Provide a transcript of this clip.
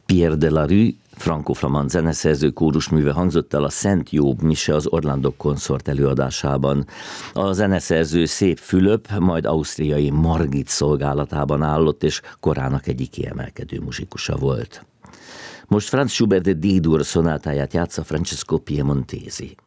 Pierre Delarue, franco-flamand zeneszerző kórusműve hangzott el a Szent Jób mise az Orlando Consort előadásában. A zeneszerző Szép Fülöp, majd ausztriai Margit szolgálatában állott, és korának egyik kiemelkedő muzsikusa volt. Most Franz Schubert D-dur szonátáját játsza Francesco Piemontesi.